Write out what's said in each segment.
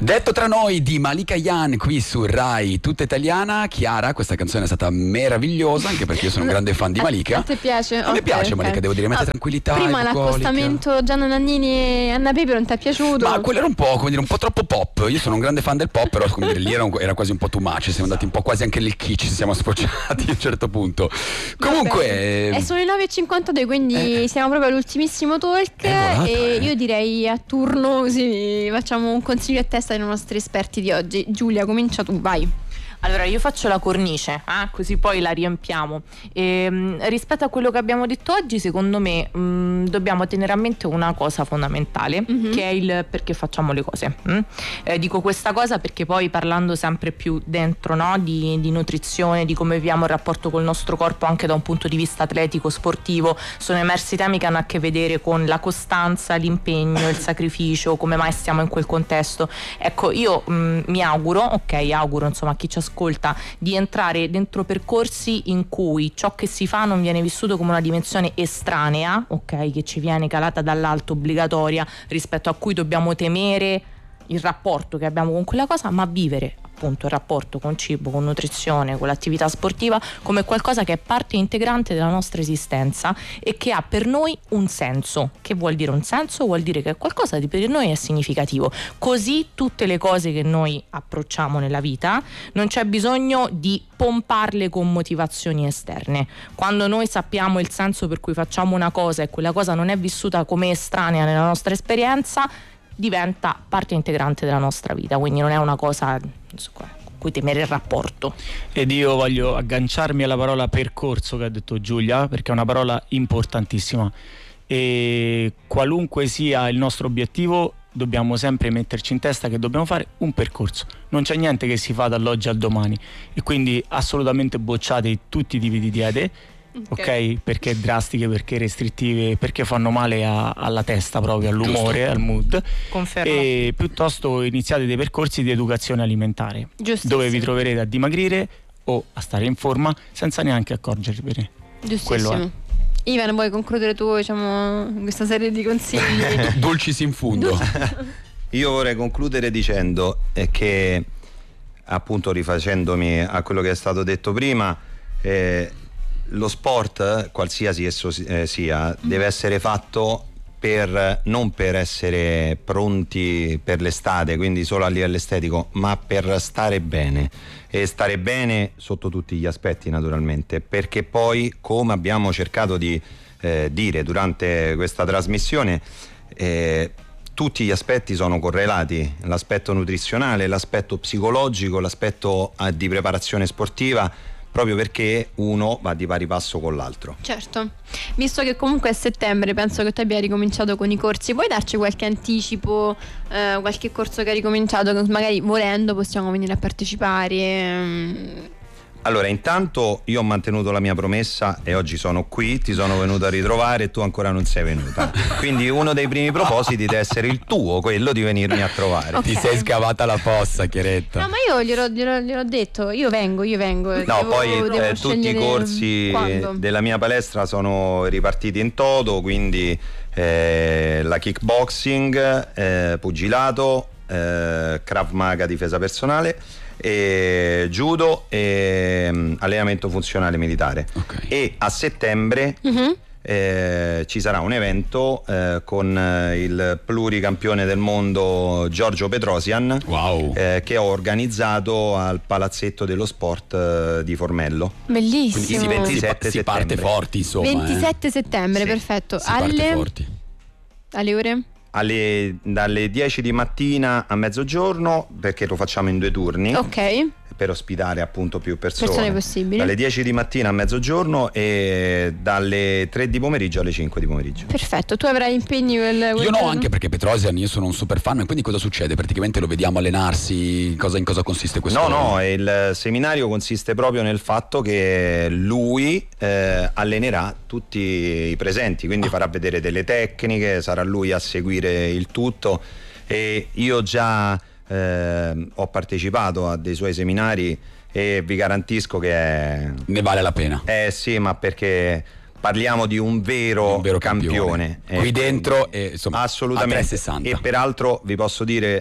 Detto tra noi di Malika Yan qui su Rai Tutta Italiana. Chiara, questa canzone è stata meravigliosa, anche perché io sono un grande fan di Malika. A te piace? A me piace Malika, devo dire, mette tranquillità. Prima bucolica. L'accostamento Gianna Nannini e Anna Pepe non ti è piaciuto? Ma quello era un po', come dire, un po' troppo pop. Io sono un grande fan del pop, però come dire, lì era quasi un po' too much. Siamo andati un po' quasi anche nel kitsch, siamo sfociati a un certo punto. Comunque è sono le 9:52, quindi siamo proprio all'ultimissimo talk. E io direi a turno, così facciamo un consiglio a testa dei nostri esperti di oggi. Giulia, comincia tu, vai. Allora, io faccio la cornice, così poi la riempiamo. Rispetto a quello che abbiamo detto oggi, secondo me dobbiamo tenere a mente una cosa fondamentale, che è il perché facciamo le cose. Dico questa cosa perché poi, parlando sempre più dentro, no, di nutrizione, di come viviamo il rapporto col nostro corpo anche da un punto di vista atletico, sportivo, sono emersi temi che hanno a che vedere con la costanza, l'impegno, il sacrificio, come mai stiamo in quel contesto. Ecco, io mi auguro insomma a chi ci ascolta di entrare dentro percorsi in cui ciò che si fa non viene vissuto come una dimensione estranea, che ci viene calata dall'alto, obbligatoria, rispetto a cui dobbiamo temere il rapporto che abbiamo con quella cosa, ma vivere appunto il rapporto con cibo, con nutrizione, con l'attività sportiva come qualcosa che è parte integrante della nostra esistenza e che ha per noi un senso. Che vuol dire un senso? Vuol dire che è qualcosa di per noi è significativo. Così tutte le cose che noi approcciamo nella vita non c'è bisogno di pomparle con motivazioni esterne. Quando noi sappiamo il senso per cui facciamo una cosa e quella cosa non è vissuta come estranea nella nostra esperienza, diventa parte integrante della nostra vita, quindi non è una cosa con cui temere il rapporto. Ed io voglio agganciarmi alla parola percorso che ha detto Giulia, perché è una parola importantissima e qualunque sia il nostro obiettivo dobbiamo sempre metterci in testa che dobbiamo fare un percorso, non c'è niente che si fa dall'oggi al domani e quindi assolutamente bocciate tutti i tipi di diete. Ok, perché drastiche, perché restrittive, perché fanno male alla testa proprio, all'umore, giusto, al mood. Confermo. E piuttosto iniziate dei percorsi di educazione alimentare dove vi troverete a dimagrire o a stare in forma senza neanche accorgervene. Giustissimo. Ivan, vuoi concludere tu, diciamo, questa serie di consigli? Dulcis in fundo. Io vorrei concludere dicendo che, appunto, rifacendomi a quello che è stato detto prima, lo sport, qualsiasi esso sia, deve essere fatto non per essere pronti per l'estate, quindi solo a livello estetico, ma per stare bene, e stare bene sotto tutti gli aspetti, naturalmente, perché poi, come abbiamo cercato di dire durante questa trasmissione, tutti gli aspetti sono correlati: l'aspetto nutrizionale, l'aspetto psicologico, l'aspetto di preparazione sportiva, proprio perché uno va di pari passo con l'altro. Certo, visto che comunque è settembre, penso che tu abbia ricominciato con i corsi, vuoi darci qualche anticipo, qualche corso che hai ricominciato, che magari volendo possiamo venire a partecipare? Allora, intanto io ho mantenuto la mia promessa e oggi sono qui, ti sono venuto a ritrovare e tu ancora non sei venuta. Quindi uno dei primi propositi deve essere il tuo, quello di venirmi a trovare. Ti sei scavata la fossa, Chiaretta. No, ma io gliel'ho detto, io vengo. No, poi tutti i corsi della mia palestra sono ripartiti in toto, quindi la kickboxing, pugilato, Krav Maga, difesa personale, e judo e allenamento funzionale militare. E a settembre ci sarà un evento con il pluricampione del mondo Giorgio Petrosian, che ho organizzato al Palazzetto dello Sport di Formello. Bellissimo. Quindi si parte forti, insomma. 27 settembre, sì, perfetto. Alle ore? Dalle 10 di mattina a mezzogiorno, perché lo facciamo in 2 turni. Ok. Per ospitare appunto più persone possibili. Dalle 10 di mattina a mezzogiorno e dalle 3 di pomeriggio alle 5 di pomeriggio. Perfetto, tu avrai impegni Io no, anche perché Petrosian, io sono un super fan, e quindi cosa succede? Praticamente lo vediamo allenarsi, in cosa consiste questo? No, il seminario consiste proprio nel fatto che lui allenerà tutti i presenti, quindi farà vedere delle tecniche, sarà lui a seguire il tutto, e io già ho partecipato a dei suoi seminari e vi garantisco che ne vale la pena. Sì, ma perché parliamo di un vero campione. Qui dentro, insomma, assolutamente. a 360. E peraltro vi posso dire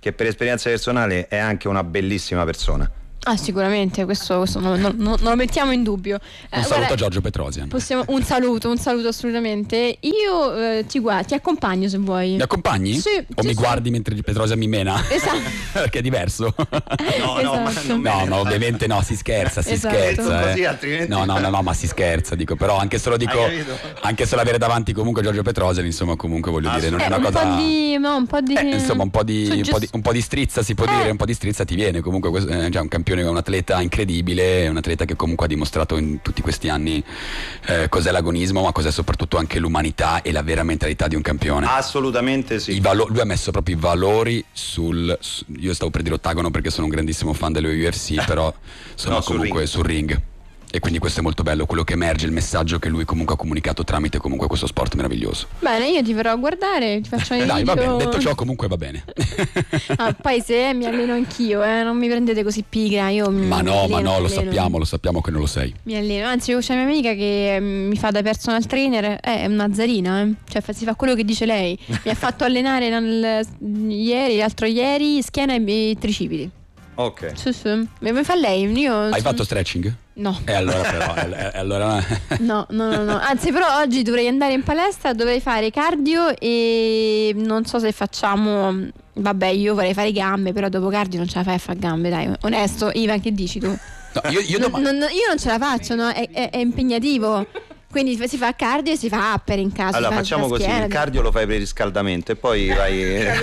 che per esperienza personale è anche una bellissima persona. Ah, sicuramente, questo non lo mettiamo in dubbio. Un saluto a Giorgio Petrosian. Un saluto assolutamente. Io ti accompagno se vuoi. Mi accompagni? Sì. O mi guardi mentre Petrosian mi mena? Esatto. Perché è diverso. Esatto. No, ovviamente no, si scherza. Così, altrimenti... No, ma si scherza, dico, però anche solo avere davanti comunque Giorgio Petrosian, insomma, comunque voglio dire, non è una cosa... un po' di insomma, un po' di strizza si può dire, un po' di strizza ti viene, comunque è già un campione, è un atleta incredibile, è un atleta che comunque ha dimostrato in tutti questi anni cos'è l'agonismo, ma cos'è soprattutto anche l'umanità e la vera mentalità di un campione. Assolutamente sì. Lui ha messo proprio i valori io stavo per dire ottagono perché sono un grandissimo fan dello UFC, però sono comunque sul ring. E quindi questo è molto bello, quello che emerge, il messaggio che lui comunque ha comunicato tramite comunque questo sport meraviglioso. Bene, io ti verrò a guardare, ti faccio un Dai, video. va bene, detto ciò comunque va bene. Poi se mi alleno anch'io, non mi prendete così pigra, Ma no, lo sappiamo che non lo sei. Mi alleno, anzi c'è mia amica che mi fa da personal trainer, è una zarina, cioè si fa quello che dice lei. Mi ha fatto allenare l'altro ieri schiena e tricipiti. Ok. Sì. Mi fa lei. Hai fatto stretching? No. Allora. No. Anzi, però oggi dovrei andare in palestra, dovrei fare cardio e non so se facciamo. Vabbè, io vorrei fare gambe, però dopo cardio non ce la fai a fare gambe, dai. Onesto, Ivan, che dici tu? No, io non ce la faccio, no? È impegnativo. Quindi si fa cardio e si fa upper in casa. Allora facciamo così, il cardio lo fai per il riscaldamento e poi vai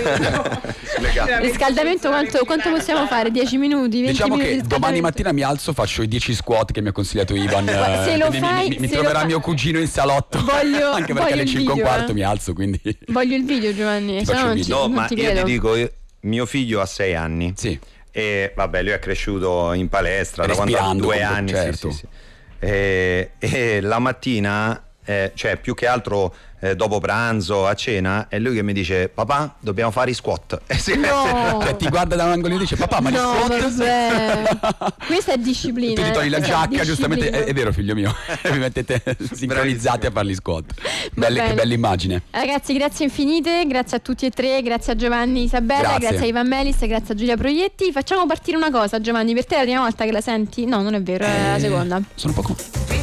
il riscaldamento quanto possiamo fare? 10 minuti? 20 diciamo minuti che domani mattina mi alzo, faccio i 10 squat che mi ha consigliato Ivan. Se lo fai, mi troverà mio cugino in salotto. Anche perché alle 5 e un quarto mi alzo, quindi voglio il video, Giovanni. Ma io ti dico, mio figlio ha 6 anni. Sì. E vabbè, lui è cresciuto in palestra da quando ha 2 anni. Certo. Sì. E la mattina, cioè più che altro dopo pranzo, a cena, è lui che mi dice: papà, dobbiamo fare i squat. Cioè ti guarda da un angolino e dice: papà, ma gli squat? Questa è disciplina. Tu ti togli la giacca, giustamente, è vero figlio mio. Vi mettete sincronizzati a fare gli squat. Che bella immagine. Ragazzi, grazie infinite, grazie a tutti e tre, grazie a Giovanni Isabella, grazie a Ivan Melis, grazie a Giulia Proietti. Facciamo partire una cosa, Giovanni, per te è la prima volta che la senti? No, non è vero, è la seconda. Sono un po'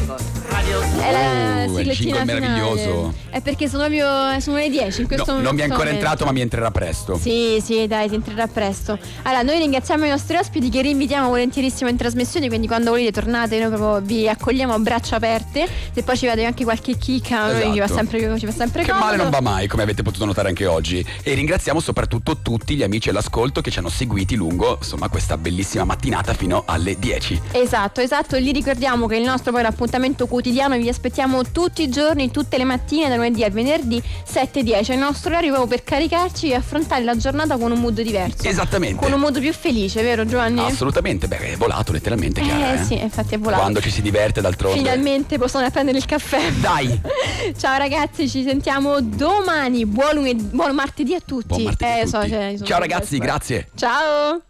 è la siglettina meraviglioso. È perché sono le 10 in questo momento. Non mi è ancora entrato, ma mi entrerà presto. Sì, dai, ti entrerà presto. Allora, noi ringraziamo i nostri ospiti che rinvitiamo volentierissimo in trasmissione, quindi quando volete tornate, noi proprio vi accogliamo a braccia aperte. Se poi ci vede anche qualche chicca, noi ci fa sempre che comodo. Male non va mai, come avete potuto notare anche oggi. E ringraziamo soprattutto tutti gli amici all'ascolto che ci hanno seguiti lungo, insomma, questa bellissima mattinata fino alle 10. Esatto, e gli ricordiamo che il nostro poi l'appuntamento quotidiano vi aspettiamo tutti i giorni, tutte le mattine, da lunedì al venerdì 7-10. È il nostro orario proprio per caricarci e affrontare la giornata con un mood diverso. Esattamente. Con un mood più felice, vero Giovanni? Assolutamente, è volato letteralmente, chiaro. Sì, infatti è volato. Quando ci si diverte d'altronde. Finalmente possono prendere il caffè. Dai! Ciao ragazzi, ci sentiamo domani. Buon martedì a tutti. Buon martedì a tutti. Ciao ragazzi, grazie. Ciao!